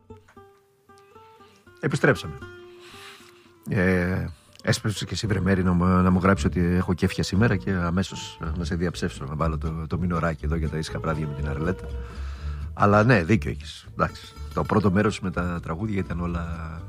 Επιστρέψαμε. Έσπευσε και εσύ, βρε Μέρη, να μου γράψει ότι έχω κέφια σήμερα και αμέσως να σε διαψεύσω, να βάλω το μινωράκι εδώ για τα ήσυχα βράδια με την Αρλέτα. Αλλά ναι, δίκιο έχεις. Εντάξει. Το πρώτο μέρος με τα τραγούδια ήταν όλα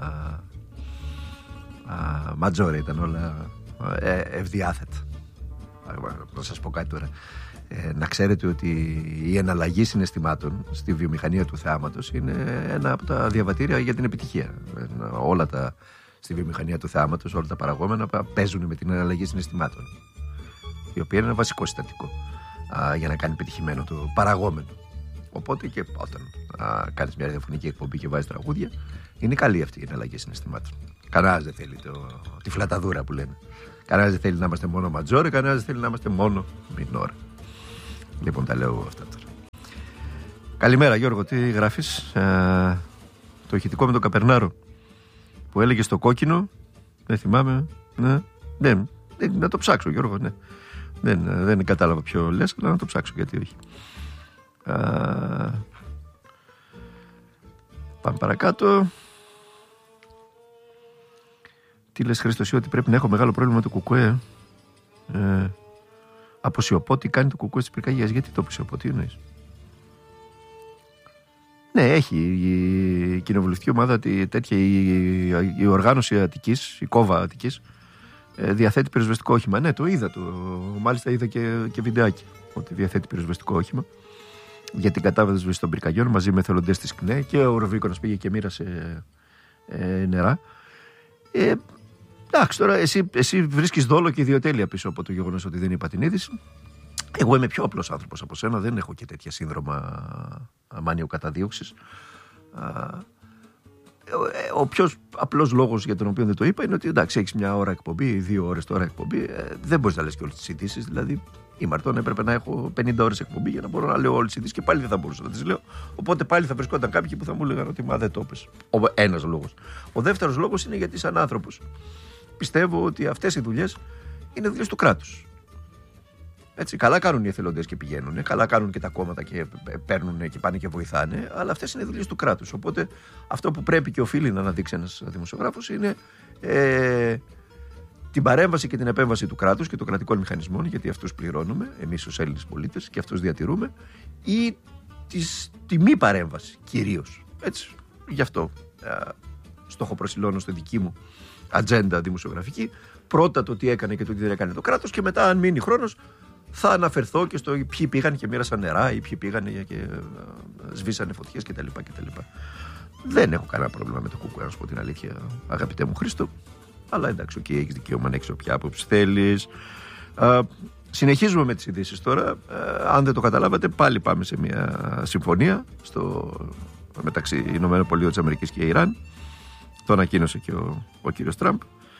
ματζόρε, ήταν όλα ευδιάθετα. Να σας πω κάτι τώρα. Να ξέρετε ότι η εναλλαγή συναισθημάτων στη βιομηχανία του θεάματος είναι ένα από τα διαβατήρια για την επιτυχία. Στη βιομηχανία του θεάματος όλα τα παραγόμενα παίζουν με την εναλλαγή συναισθημάτων, η οποία είναι ένα βασικό συστατικό για να κάνει πετυχημένο το παραγόμενο. Οπότε και όταν κάνεις μια ραδιοφωνική εκπομπή και βάζεις τραγούδια, είναι καλή αυτή η εναλλαγή συναισθημάτων. Κανένας δεν θέλει τη φλαταδούρα που λένε. Κανένας δεν θέλει να είμαστε μόνο ματζόρε, κανένας δεν θέλει να είμαστε μόνο μινόρε. Λοιπόν, τα λέω αυτά τώρα. Καλημέρα Γιώργο, τι γράφεις? Το ηχητικό με τον Καπερνάρο που έλεγε στο κόκκινο, δεν θυμάμαι. Ναι, να το ψάξω Γιώργο, ναι. Δεν κατάλαβα ποιο λες, αλλά να το ψάξω, γιατί όχι. Πάμε παρακάτω. Τι λες Χρήστος, ότι πρέπει να έχω μεγάλο πρόβλημα με το κουκουέ? Αποσιωπώ, τι κάνει το κουκουέ της πυρκαγιάς? Γιατί το αποσιωπώ, τι εννοείς? Ναι, έχει η κοινοβουλευτική ομάδα τέτοια, η οργάνωση Αττικής, η κόβα Αττικής, διαθέτει πυροσβεστικό όχημα. Ναι, το είδα, μάλιστα είδα και βιντεάκι ότι διαθέτει πυροσβεστικό όχημα για την κατάβαση των πυρκαγιών μαζί με εθελοντές της ΚΝΕ, και ο Ροβίκονας πήγε και μοίρασε νερά. Εντάξει, τώρα εσύ βρίσκεις δόλο και ιδιοτέλεια πίσω από το γεγονός ότι δεν είπα την είδηση. Εγώ είμαι πιο απλός άνθρωπος από σένα, δεν έχω και τέτοια σύνδρομα μάνιου καταδίωξης. Ο πιο απλός λόγος για τον οποίο δεν το είπα είναι ότι εντάξει, έχεις μια ώρα εκπομπή, 2 ώρες τώρα εκπομπή, δεν μπορείς να λες και όλες τις ειδήσεις. Δηλαδή, η Μαρτών έπρεπε να έχω 50 ώρες εκπομπή για να μπορώ να λέω όλες τις ειδήσεις και πάλι δεν θα μπορούσα να τις λέω. Οπότε πάλι θα βρισκόταν κάποιοι που θα μου έλεγαν ότι μα δεν το είπες. Ένας λόγος. Ο δεύτερος λόγος είναι γιατί, σαν άνθρωπος, πιστεύω ότι αυτές οι δουλειές είναι δουλειές του κράτους. Έτσι, καλά κάνουν οι εθελοντές και πηγαίνουν, καλά κάνουν και τα κόμματα και παίρνουν και πάνε και βοηθάνε, αλλά αυτές είναι δουλειές του κράτους. Οπότε αυτό που πρέπει και οφείλει να αναδείξει ένας δημοσιογράφος είναι την παρέμβαση και την επέμβαση του κράτους και των κρατικών μηχανισμών, γιατί αυτούς πληρώνουμε εμείς ως Έλληνες πολίτες και αυτούς διατηρούμε, ή τη μη παρέμβαση κυρίως. Έτσι, γι' αυτό στόχο προσιλώνω στη δική μου ατζέντα δημοσιογραφική, πρώτα το τι έκανε και το τι δεν έκανε το κράτος, και μετά, αν μείνει χρόνος, θα αναφερθώ και στο ποιοι πήγαν και μοίρασαν νερά ή ποιοι πήγαν και σβήσανε φωτιές κτλ. Δεν έχω κανένα πρόβλημα με το κουκουέ, να σου πω την αλήθεια, αγαπητέ μου Χρήστο. Αλλά εντάξει, έχεις δικαίωμα να έχεις όποια άποψη θέλεις. Συνεχίζουμε με τις ειδήσεις τώρα. Αν δεν το καταλάβατε, πάλι πάμε σε μια συμφωνία μεταξύ ΗΠΑ και Ιράν. Το ανακοίνωσε και ο κύριος Τραμπ.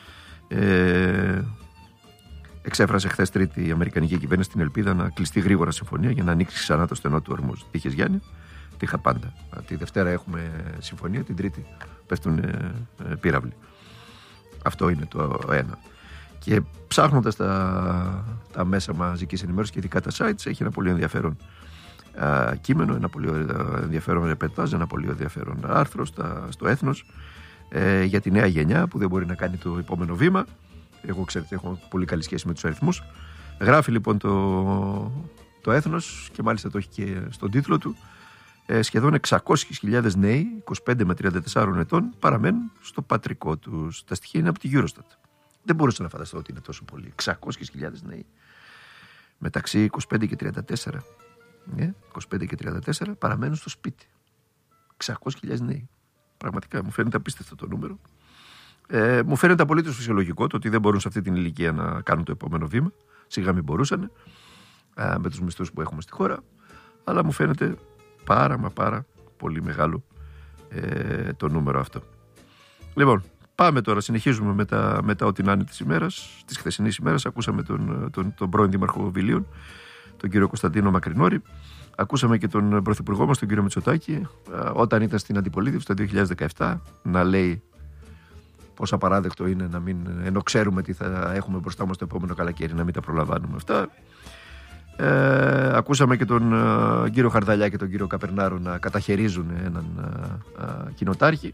Εξέφρασε χθες Τρίτη η Αμερικανική κυβέρνηση την ελπίδα να κλειστεί γρήγορα συμφωνία για να ανοίξει ξανά το στενό του Ορμούζ. Τι είχες, Γιάννη? Τι είχα πάντα. Τη Δευτέρα έχουμε συμφωνία, την Τρίτη πέφτουν πύραυλοι. Αυτό είναι το ένα. Και ψάχνοντας τα μέσα μαζικής ενημέρωσης και ειδικά τα sites, έχει ένα πολύ ενδιαφέρον κείμενο, ένα πολύ ενδιαφέρον ρεπετάζ, ένα πολύ ενδιαφέρον άρθρο στο Έθνος για τη νέα γενιά που δεν μπορεί να κάνει το επόμενο βήμα. Εγώ, ξέρετε, έχω πολύ καλή σχέση με τους αριθμούς. Γράφει λοιπόν το Έθνος, και μάλιστα το έχει και στον τίτλο του, σχεδόν 600.000 νέοι 25 με 34 ετών παραμένουν στο πατρικό τους. Τα στοιχεία είναι από τη Eurostat. Δεν μπορούσα να φανταστώ ότι είναι τόσο πολύ. 600.000 νέοι μεταξύ 25 και 34. 25 και 34 παραμένουν στο σπίτι. 600.000 νέοι. Πραγματικά μου φαίνεται απίστευτο το νούμερο. Μου φαίνεται απολύτως φυσιολογικό το ότι δεν μπορούν σε αυτή την ηλικία να κάνουν το επόμενο βήμα. Σιγά μην μπορούσαν με τους μισθούς που έχουμε στη χώρα. Αλλά μου φαίνεται πάρα πολύ μεγάλο το νούμερο αυτό. Λοιπόν, πάμε τώρα, συνεχίζουμε με τα ό,τι να είναι της ημέρας, της χθεσινής ημέρας. Ακούσαμε τον πρώην Δήμαρχο Βιλίων, τον κύριο Κωνσταντίνο Μακρινόρη. Ακούσαμε και τον Πρωθυπουργό μας, τον κύριο Μητσοτάκη, όταν ήταν στην αντιπολίτευση το 2017, να λέει πώς απαράδεκτο είναι να μην, ενώ ξέρουμε τι θα έχουμε μπροστά μας το επόμενο καλοκαίρι, να μην τα προλαμβάνουμε αυτά. Ακούσαμε και τον κύριο Χαρδαλιά και τον κύριο Καπερνάρο να καταχερίζουν έναν κοινοτάρχη,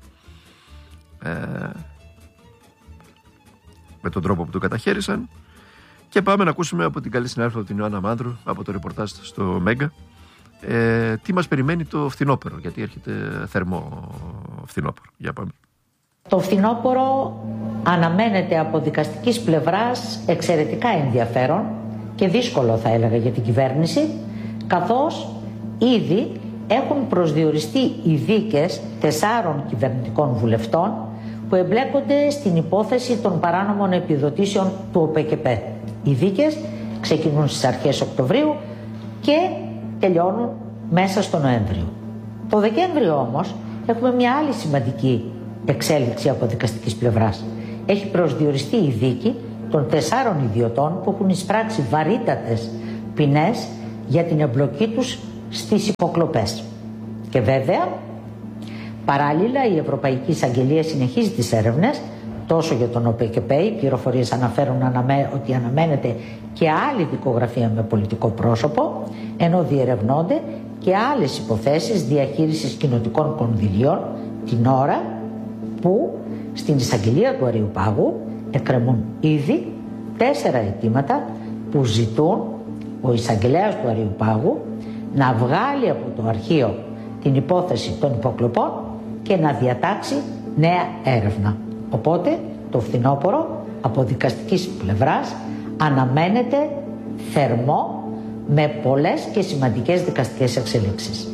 με τον τρόπο που το καταχέρισαν. Και πάμε να ακούσουμε από την καλή συνάδελφο την Ιωάννα Μάνδρου, από το ρεπορτάζ στο Μέγκα, τι μας περιμένει το φθινόπωρο, γιατί έρχεται θερμό φθινόπωρο. Για πάμε. Το φθινόπωρο αναμένεται από δικαστικής πλευράς εξαιρετικά ενδιαφέρον και δύσκολο, θα έλεγα, για την κυβέρνηση, καθώς ήδη έχουν προσδιοριστεί οι δίκες 4 κυβερνητικών βουλευτών που εμπλέκονται στην υπόθεση των παράνομων επιδοτήσεων του ΟΠΕΚΕΠΕ. Οι δίκες ξεκινούν στις αρχές Οκτωβρίου και τελειώνουν μέσα στο Νοέμβριο. Το Δεκέμβριο όμως έχουμε μια άλλη σημαντική εξέλιξη από δικαστικής πλευράς. Έχει προσδιοριστεί η δίκη των 4 ιδιωτών που έχουν εισπράξει βαρύτατες ποινές για την εμπλοκή τους στις υποκλοπές. Και βέβαια, παράλληλα, η Ευρωπαϊκή Εισαγγελία συνεχίζει τις έρευνες τόσο για τον ΟΠΕΚΕΠΕ. Οι πληροφορίες αναφέρουν ότι αναμένεται και άλλη δικογραφία με πολιτικό πρόσωπο, ενώ διερευνώνται και άλλες υποθέσεις διαχείρισης κοινοτικών κονδυλίων την ώρα που στην εισαγγελία του Αριουπάγου εκκρεμούν ήδη 4 αιτήματα που ζητούν ο εισαγγελέας του Αριουπάγου να βγάλει από το αρχείο την υπόθεση των υποκλοπών και να διατάξει νέα έρευνα. Οπότε το φθινόπωρο από δικαστικής πλευράς αναμένεται θερμό με πολλές και σημαντικές δικαστικές εξελίξεις.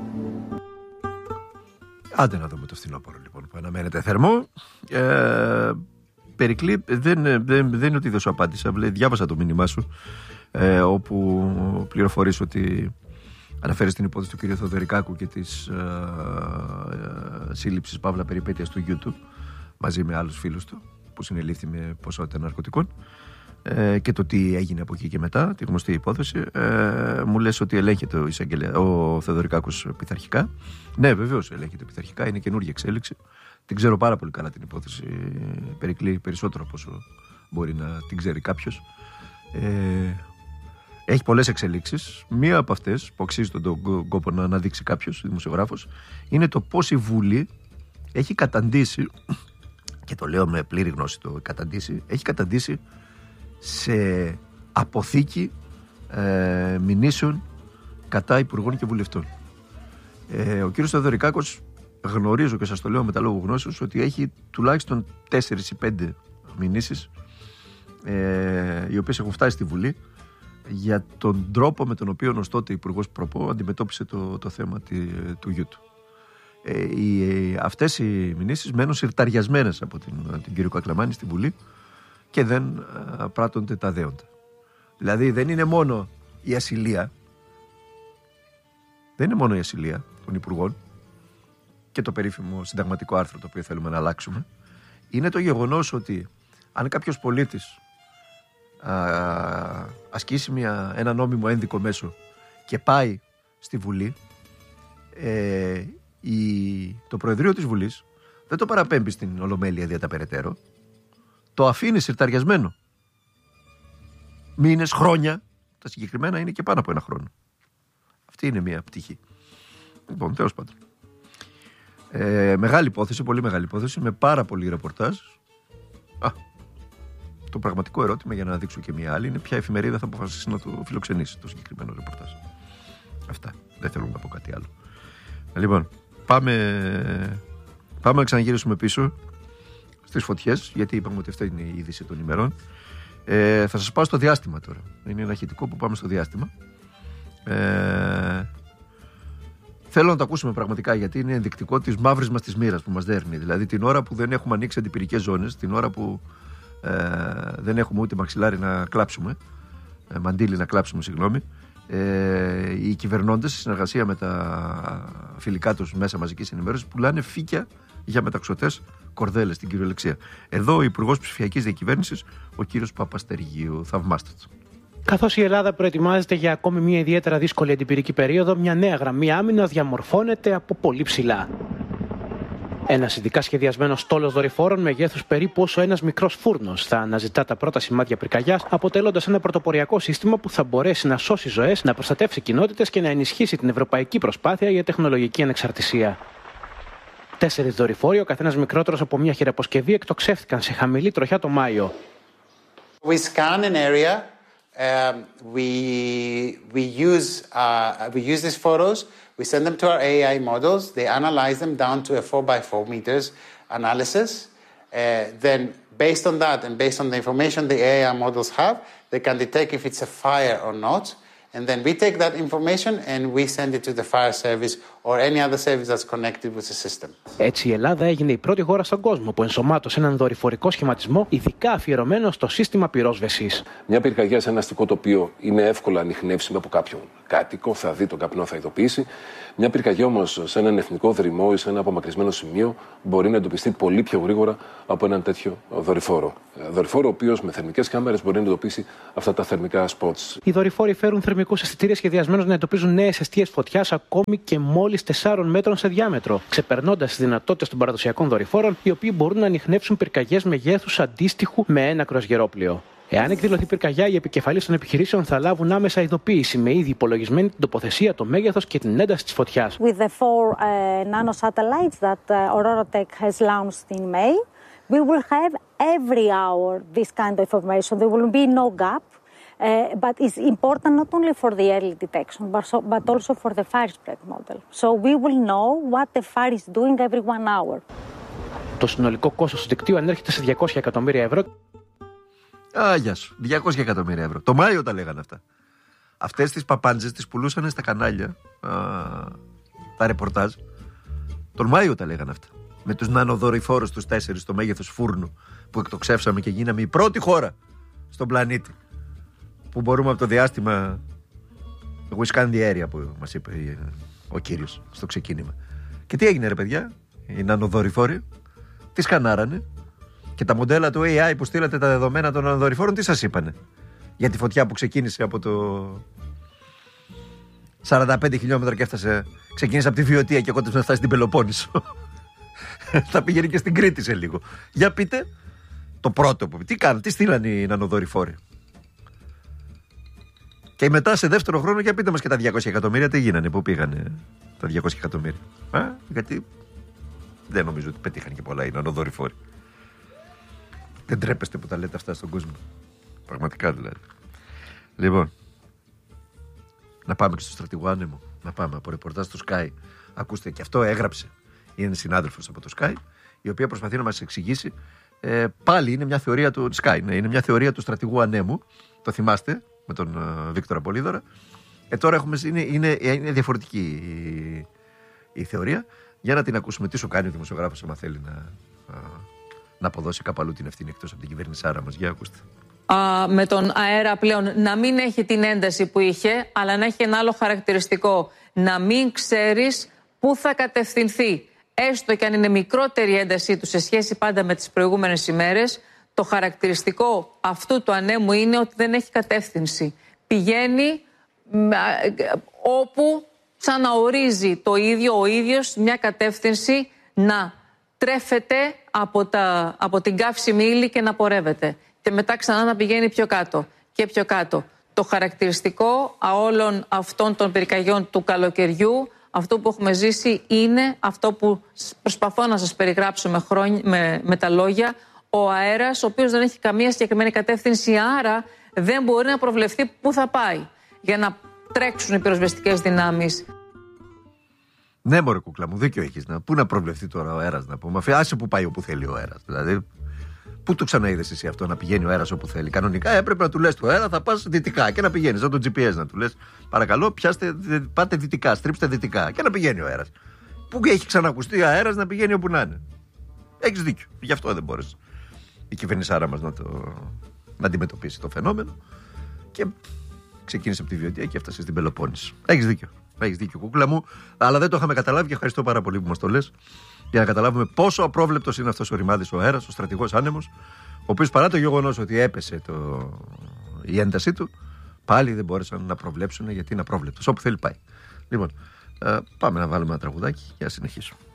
Άντε να δούμε το φθινόπωρο λοιπόν που αναμένεται θερμό. Περικλή, δεν είναι ότι δεν σου απάντησα. Διάβασα το μήνυμά σου όπου πληροφορείς ότι αναφέρεις την υπόθεση του κ. Θεοδωρικάκου και της σύλληψης παύλα περιπέτειας του γιού του μαζί με άλλους φίλους του που συνελήφθη με ποσότητα ναρκωτικών και το τι έγινε από εκεί και μετά, τη γνωστή υπόθεση. Μου λες ότι ελέγχεται ο Θεοδωρικάκος πειθαρχικά. Ναι, βεβαίως ελέγχεται πειθαρχικά, είναι καινούργια εξέλιξη. Την ξέρω πάρα πολύ καλά την υπόθεση, Περικλή, περισσότερο από όσο μπορεί να την ξέρει κάποιος. Έχει πολλές εξελίξεις. Μία από αυτές που αξίζει τον κόπο να αναδείξει κάποιος δημοσιογράφος είναι το πώς η Βουλή έχει καταντήσει, και το λέω με πλήρη γνώση το καταντήσει, έχει καταντήσει σε αποθήκη μηνύσεων κατά υπουργών και βουλευτών. Ο κύριος Θεοδωρικάκος, γνωρίζω και σας το λέω με τα λόγου γνώσεως, ότι έχει τουλάχιστον 4 ή 5 μηνύσεις οι οποίες έχουν φτάσει στη Βουλή για τον τρόπο με τον οποίο ως τότε υπουργός Προπό αντιμετώπισε το θέμα του γιού του. Αυτές οι μηνύσεις μένουν συρταριασμένες από την κύριο Κακλαμάνη στη Βουλή και δεν πράττονται τα δέοντα. Δηλαδή δεν είναι μόνο η ασυλία, των υπουργών και το περίφημο συνταγματικό άρθρο το οποίο θέλουμε να αλλάξουμε. Είναι το γεγονός ότι αν κάποιος πολίτης ασκήσει ένα νόμιμο ένδικο μέσο και πάει στη Βουλή, το Προεδρείο της Βουλής δεν το παραπέμπει στην Ολομέλεια δια τα περαιτέρω, το αφήνει συρταριασμένο μήνες, χρόνια, τα συγκεκριμένα είναι και πάνω από 1 χρόνο. Αυτή είναι μια πτυχή. Λοιπόν, τέλος πάντων, μεγάλη υπόθεση, πολύ μεγάλη υπόθεση, με πάρα πολύ ρεπορτάζ. Το πραγματικό ερώτημα, για να δείξω και μια άλλη, είναι ποια εφημερίδα θα αποφασίσει να το φιλοξενήσει το συγκεκριμένο ρεπορτάζ. Αυτά. Δεν θέλω να πω κάτι άλλο. Λοιπόν, πάμε να ξαναγυρίσουμε πίσω στις φωτιές, γιατί είπαμε ότι αυτή είναι η είδηση των ημερών. Θα σας πάω στο διάστημα τώρα. Είναι ένα ηχητικό που πάμε στο διάστημα. Θέλω να το ακούσουμε πραγματικά, γιατί είναι ενδεικτικό της μαύρης μας της μοίρας που μας δέρνει. Δηλαδή την ώρα που δεν έχουμε ανοίξει αντιπυρικές ζώνες, την ώρα που δεν έχουμε ούτε μαξιλάρι να κλάψουμε, μαντίλι να κλάψουμε, συγγνώμη, οι κυβερνώντες, σε συνεργασία με τα φιλικά τους μέσα μαζικής ενημέρωσης, πουλάνε φύκια για μεταξωτές κορδέλες στην κυριολεξία. Εδώ ο Υπουργός Ψηφιακής Διακυβέρνησης, ο κύριος Παπαστεργίου. Θαυμάστε το. Καθώς η Ελλάδα προετοιμάζεται για ακόμη μια ιδιαίτερα δύσκολη αντιπυρική περίοδο, μια νέα γραμμή άμυνας διαμορφώνεται από πολύ ψηλά. Ένας ειδικά σχεδιασμένος στόλος δορυφόρων μεγέθους περίπου όσο ένας μικρός φούρνος θα αναζητά τα πρώτα σημάδια πυρκαγιάς, αποτελώντας ένα πρωτοποριακό σύστημα που θα μπορέσει να σώσει ζωές, να προστατεύσει κοινότητες και να ενισχύσει την ευρωπαϊκή προσπάθεια για τεχνολογική ανεξαρτησία. 4 δορυφόροι, ο καθένας μικρότερος από μια χειραποσκευή, εκτοξεύτηκαν σε χαμηλή τροχιά το Μάιο. We scan an area. We use these photos. We send them to our AI models. They analyze them down to a 4x4 meters analysis. Then, based on that and based on the information the AI models have, they can detect if it's a fire or not. And then we take that information and we send it to the fire service or any other service that's connected with the system. Έτσι η Ελλάδα έγινε η πρώτη χώρα στον κόσμο που ενσωμάτωσε έναν δορυφορικό σχηματισμό ειδικά αφιερωμένο στο σύστημα πυρόσβεσης. Μια πυρκαγιά σε ένα αστικό τοπίο είναι εύκολα ανιχνεύσιμη από κάποιον κάτοικο, θα δει τον καπνό, θα ειδοποιήσει. Μια πυρκαγιά όμως σε έναν εθνικό δρυμό ή σε ένα απομακρυσμένο σημείο μπορεί να εντοπιστεί πολύ πιο γρήγορα από έναν τέτοιο δορυφόρο. Δορυφόρο ο οποίος με θερμικές κάμερες μπορεί να εντοπίσει αυτά τα θερμικά spots. Οι δορυφόροι φέρουν θερμικούς αισθητήρες σχεδιασμένους να εντοπίζουν νέες αιστείες φωτιάς ακόμη και μόλις 4 μέτρων σε διάμετρο, ξεπερνώντας τις δυνατότητες των παραδοσιακών δορυφόρων, οι οποίοι μπορούν να ανιχνεύσουν πυρκαγιές μεγέθους αντίστοιχου με ένα κρουαζιερόπλοιο. Εάν εκδηλωθεί πυρκαγιά, οι επικεφαλείς των επιχειρήσεων θα λάβουν άμεσα ειδοποίηση με ήδη υπολογισμένη την τοποθεσία, το μέγεθος και την ένταση της φωτιάς. With the 4 nanosatellites that Aurora Tech has launched in May, we will have every hour this kind of information. There will be no gap, but it's important not only for the early detection, but also for the fire spread model. So we will know what the fire is doing every 1 hour. Το συνολικό κόστος του δικτύου ανέρχεται σε 200 εκατομμύρια ευρώ. Γεια σου. 200 εκατομμύρια ευρώ. Το Μάιο τα λέγανε αυτά. Αυτές τις παπάντζες τις πουλούσαν στα κανάλια, τα ρεπορτάζ. Τον Μάιο τα λέγανε αυτά. Με τους νανοδορυφόρους τους 4 στο μέγεθος φούρνου που εκτοξεύσαμε και γίναμε η πρώτη χώρα στον πλανήτη που μπορούμε από το διάστημα. We scan the area που μας είπε ο κύριος στο ξεκίνημα. Και τι έγινε ρε παιδιά? Οι νανοδορυφόροι τι σκανάρανε. Και τα μοντέλα του AI που στείλατε τα δεδομένα των νανοδορυφόρων, τι σας είπανε? Για τη φωτιά που ξεκίνησε από το 45 χιλιόμετρα και ξεκίνησε από τη Βιωτία και κόντεψε να φτάσει στην Πελοπόννησο. Θα πήγαινε και στην Κρήτη σε λίγο. Για πείτε το πρώτο. Τι στείλανε οι νανοδορυφόροι? Και μετά σε δεύτερο χρόνο για πείτε μας και τα 200 εκατομμύρια τι γίνανε, πού πήγανε τα 200 εκατομμύρια? Γιατί δεν νομίζω ότι πετύχαν και πολλά οι νανοδορυφόροι. Δεν τρέπεστε που τα λέτε αυτά στον κόσμο. Πραγματικά δηλαδή. Λοιπόν, να πάμε και στο στρατηγό άνεμο. Να πάμε από ρεπορτάζ στο Sky. Ακούστε, και αυτό έγραψε. Είναι συνάδελφος από το Sky, η οποία προσπαθεί να μας εξηγήσει. Πάλι είναι μια θεωρία του Sky. Είναι μια θεωρία του στρατηγού ανέμου. Το θυμάστε με τον Βίκτορα Πολύδωρα. Τώρα είναι διαφορετική η θεωρία. Για να την ακούσουμε. Τι σου κάνει ο δημοσιογράφος, άμα θέλει να αποδώσει κάπου αλλού την ευθύνη εκτός από την κυβέρνησάρα μας. Για ακούστε. Με τον αέρα πλέον να μην έχει την ένταση που είχε, αλλά να έχει ένα άλλο χαρακτηριστικό. Να μην ξέρεις πού θα κατευθυνθεί. Έστω και αν είναι μικρότερη η έντασή του σε σχέση πάντα με τις προηγούμενες ημέρες, το χαρακτηριστικό αυτού του ανέμου είναι ότι δεν έχει κατεύθυνση. Πηγαίνει όπου σαν να ορίζει το ίδιο ο ίδιος μια κατεύθυνση, να τρέφεται από την καύσιμη ύλη και να πορεύεται. Και μετά ξανά να πηγαίνει πιο κάτω και πιο κάτω. Το χαρακτηριστικό όλων αυτών των πυρκαγιών του καλοκαιριού, αυτό που έχουμε ζήσει, είναι αυτό που προσπαθώ να σας περιγράψω με τα λόγια. Ο αέρας, ο οποίος δεν έχει καμία συγκεκριμένη κατεύθυνση, άρα δεν μπορεί να προβλεφθεί πού θα πάει για να τρέξουν οι πυροσβεστικές δυνάμεις. Ναι, μωρέ κούκλα μου, δίκιο έχεις. Πού να προβλεφθεί τώρα ο αέρας, να πούμε? Άσε που πάει όπου θέλει ο αέρας. Δηλαδή, πού το ξαναείδες εσύ αυτό, να πηγαίνει ο αέρας όπου θέλει? Κανονικά έπρεπε να του λες του αέρα θα πας δυτικά και να πηγαίνεις. Σαν το GPS να του λες, παρακαλώ, πάτε δυτικά, στρίψτε δυτικά και να πηγαίνει ο αέρας. Πού έχει ξανακουστεί ο αέρας να πηγαίνει όπου να είναι? Έχεις δίκιο. Γι' αυτό δεν μπόρεσε η κυβερνησάρα μας να αντιμετωπίσει το φαινόμενο και ξεκίνησε από τη Βιωτία και έφτασε στην Πελοπόννησο. Έχεις δίκιο. Έχεις δίκιο, κούκλα μου, αλλά δεν το είχαμε καταλάβει και ευχαριστώ πάρα πολύ που μας το λες, για να καταλάβουμε πόσο απρόβλεπτος είναι αυτός ο ρημάδης, ο αέρας, ο στρατηγός άνεμος, ο οποίος παρά το γεγονός ότι έπεσε η έντασή του, πάλι δεν μπόρεσαν να προβλέψουν, γιατί είναι απρόβλεπτος. Όπου θέλει πάει. Λοιπόν, πάμε να βάλουμε ένα τραγουδάκι και να συνεχίσουμε.